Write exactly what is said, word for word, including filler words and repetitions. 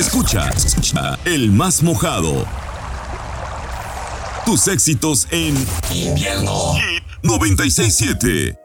Escucha, escucha, el más mojado. Tus éxitos en Invierno Hit noventa y seis punto siete.